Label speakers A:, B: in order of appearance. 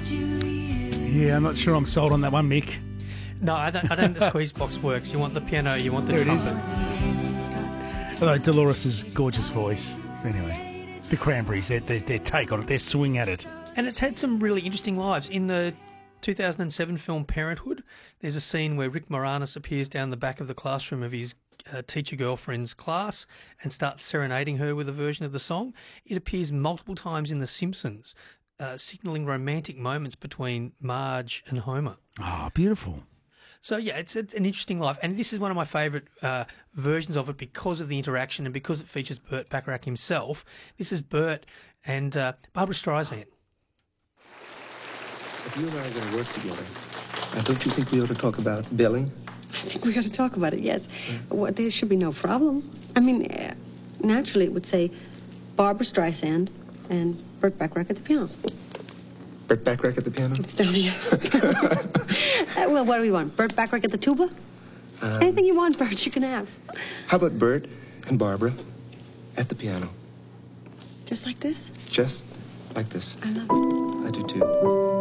A: Yeah, I'm not sure I'm sold on that one, Mick.
B: No, I don't think the squeeze box works. You want the piano, you want the
A: There
B: trumpet.
A: it is. Although Dolores' gorgeous voice. Anyway, the Cranberries, their take on it, their swing at it.
B: And it's had some really interesting lives. In the 2007 film Parenthood, there's a scene where Rick Moranis appears down the back of the classroom of his teacher girlfriend's class and starts serenading her with a version of the song. It appears multiple times in The Simpsons, signalling romantic moments between Marge and Homer.
A: Ah, beautiful.
B: So, yeah, it's an interesting life. And this is one of my favourite versions of it because of the interaction and because it features Burt Bacharach himself. This is Burt and Barbara Streisand.
C: If you and I are going to work together, don't you think we ought to talk about billing?
D: I think we ought to talk about it, yes. Well, there should be no problem. I mean, naturally it would say Barbara Streisand and Burt Bacharach at the piano.
C: Burt Bacharach at the piano?
D: It's down here. Well, what do we want? Burt Bacharach at the tuba? Anything you want, Burt, you can have.
C: How about Burt and Barbara at the piano?
D: Just like this?
C: Just like this.
D: I love it.
C: I do too.